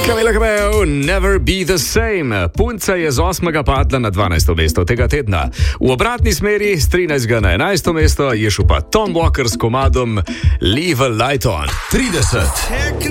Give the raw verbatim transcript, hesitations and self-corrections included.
Camila Cabello, Never Be The Same. Punca je z osmega padla na dvanajsto mesto tega tedna. V obratni smeri z trinajstega na enajsto mesto je šel pa Tom Walker s komadom Leave a Light On. trideset.